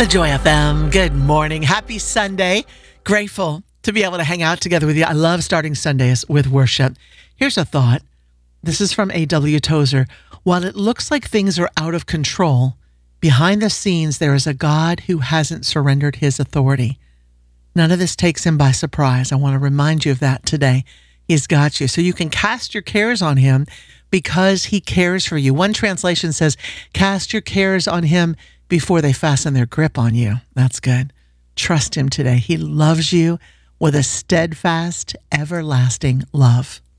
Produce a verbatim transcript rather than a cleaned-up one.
The Joy F M. Good morning. Happy Sunday. Grateful to be able to hang out together with you. I love starting Sundays with worship. Here's a thought. This is from A W Tozer. While it looks like things are out of control, behind the scenes there is a God who hasn't surrendered his authority. None of this takes him by surprise. I want to remind you of that today. He's got you. So you can cast your cares on him because he cares for you. One translation says, cast your cares on him before they fasten their grip on you. That's good. Trust him today. He loves you with a steadfast, everlasting love.